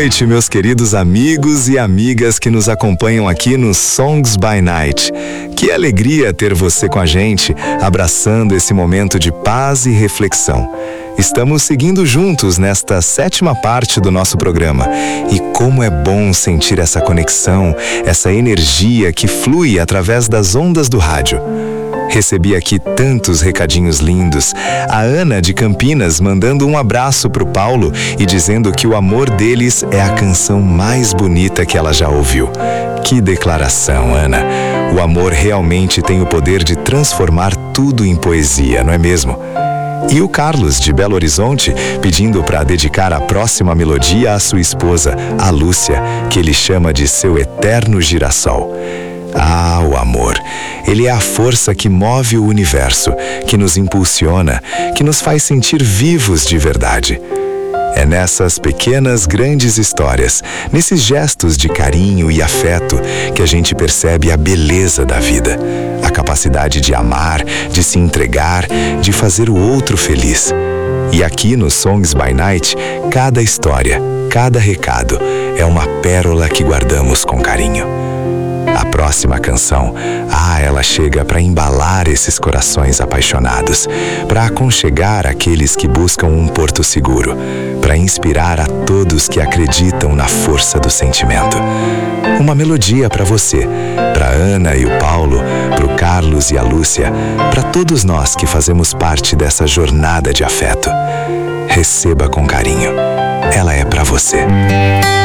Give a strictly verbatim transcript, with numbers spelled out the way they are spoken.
noite, meus queridos amigos e amigas que nos acompanham aqui no Songs by Night. Que alegria ter você com a gente, abraçando esse momento de paz e reflexão. Estamos seguindo juntos nesta sétima parte do nosso programa. E como é bom sentir essa conexão, essa energia que flui através das ondas do rádio. Recebi aqui tantos recadinhos lindos. A Ana de Campinas mandando um abraço pro Paulo e dizendo que o amor deles é a canção mais bonita que ela já ouviu. Que declaração, Ana! O amor realmente tem o poder de transformar tudo em poesia, não é mesmo? E o Carlos, de Belo Horizonte, pedindo para dedicar a próxima melodia à sua esposa, a Lúcia, que ele chama de seu eterno girassol. Ah, o amor. Ele é a força que move o universo, que nos impulsiona, que nos faz sentir vivos de verdade. É nessas pequenas, grandes histórias, nesses gestos de carinho e afeto, que a gente percebe a beleza da vida, a capacidade de amar, de se entregar, de fazer o outro feliz. E aqui no Songs by Night, cada história, cada recado é uma pérola que guardamos com carinho. A próxima canção, ah, ela chega para embalar esses corações apaixonados, para aconchegar aqueles que buscam um porto seguro, para inspirar a todos que acreditam na força do sentimento. Uma melodia para você, para Ana e o Paulo, para o Carlos e a Lúcia, para todos nós que fazemos parte dessa jornada de afeto. Receba com carinho. Ela é para você.